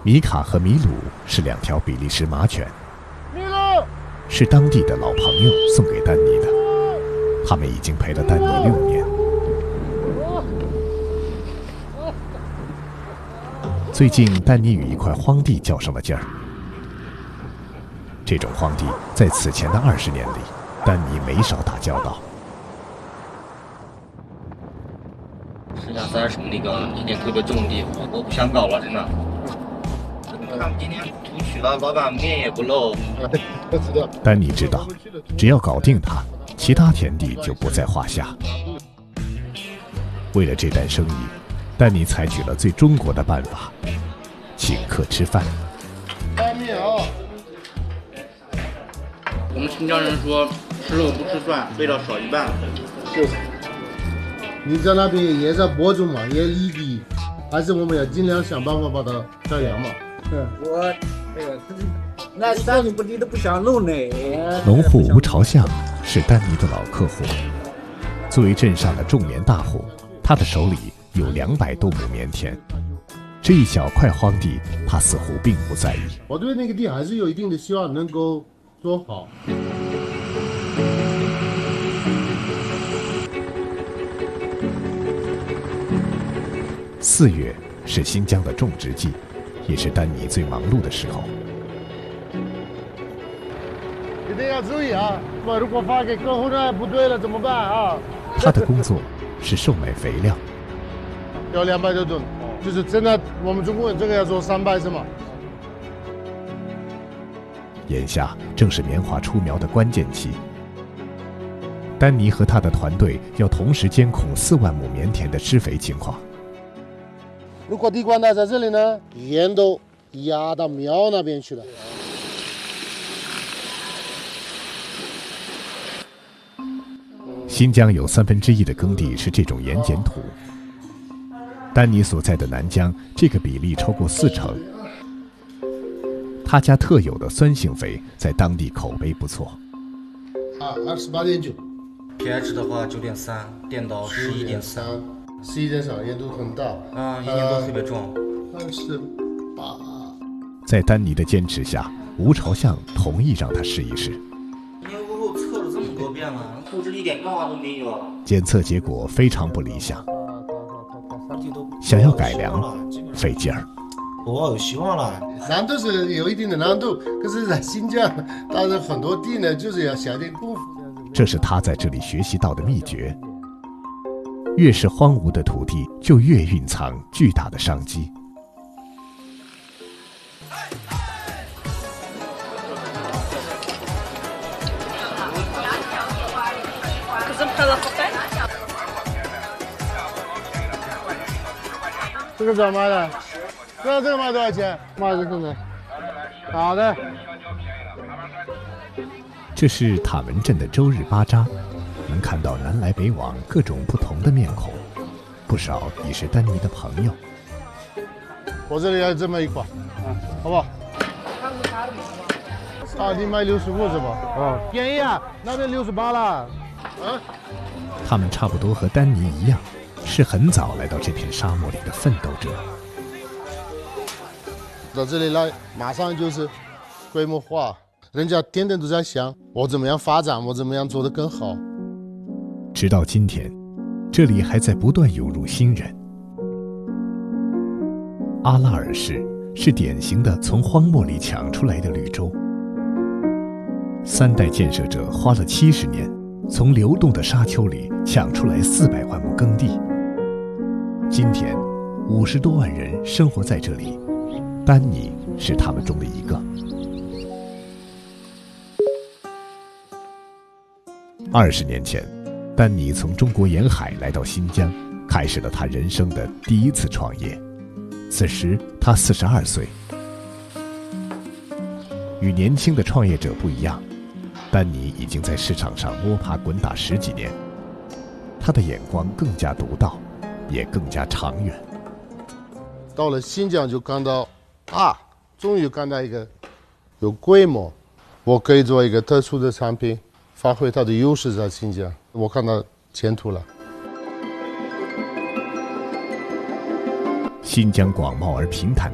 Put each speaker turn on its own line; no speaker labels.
米卡和米鲁是2条比利时马犬，
米鲁
是当地的老朋友送给丹尼的，他们已经陪了丹尼6年。最近，丹尼与一块荒地较上了劲儿。这种荒地在此前的20年里，丹尼没少打交道。
10-30公里高，一点特别重地，我不想搞了，真的。他们今天图取了，老板面也不露。
我知道。
丹尼知道，只要搞定它，其他田地就不在话下。为了这单生意，丹尼采取了最中国的办法，请客吃饭。
拌面啊！
我们新疆人说，吃肉不吃蒜，味道少一半。
是。你在那边也在播种嘛，也异地，还是我们要尽量想办法把它改良嘛。
我那3年不地都不想弄呢。
农户吴朝相是丹尼的老客户，作为镇上的种棉大户，他的手里有200多亩棉田。这一小块荒地，他似乎并不在意。
我对那个地还是有一定的希望能够做好。
4月是新疆的种植季，也是丹尼最忙碌的时候。
一定要注意啊！如果发给客户呢不对了怎么办啊？
他的工作是售卖肥料，
要200多吨，就是真的，我们中国人这个要做300是吗？
眼下正是棉花出苗的关键期。丹尼和他的团队要同时监控4万亩棉田的施肥情况。
如果地瓜呢在这里呢，盐都压到苗那边去了。
新疆有1/3的耕地是这种盐碱土。丹尼所在的南疆，这个比例超过40%。他家特有的酸性肥在当地口碑不错。
28.9。
pH 的话9.3，电导11.3。
11.3，盐度很大。
盐度特别重。
28。
在丹尼的坚持下，吴朝相同意让他试一试。
年过后测了这么多遍了，布置一点变化都没有。
检测结果非常不理想，想要改良费劲儿。
有希望了。
难度是有一定的难度，可是在新疆，但是很多地呢，就是要下点功夫。
这是他在这里学习到的秘诀。越是荒芜的土地，就越蕴藏巨大的商机。
这个怎么卖的？这个卖多少钱？卖的现在。好的。
这是塔门镇的周日巴扎，能看到南来北往各种不同的面孔，不少已是丹尼的朋友。
我这里要这么一块，好不好？你卖65是吧？便宜啊，那边68了。
他们差不多和丹尼一样，是很早来到这片沙漠里的奋斗者。
到这里来，马上就是规模化，人家天天都在想我怎么样发展，我怎么样做得更好。
直到今天，这里还在不断涌入新人。阿拉尔市是典型的从荒漠里抢出来的绿洲。3代建设者花了70年，从流动的沙丘里抢出来400万亩耕地。今天，50多万人生活在这里，丹尼是他们中的一个。20年前，丹尼从中国沿海来到新疆，开始了他人生的第一次创业。此时他42岁。与年轻的创业者不一样，丹尼已经在市场上摸爬滚打10几年，他的眼光更加独到，也更加长远。
到了新疆就看到终于看到一个有规模，我可以做一个特殊的产品，发挥它的优势在新疆，我看到前途了。
新疆广袤而平坦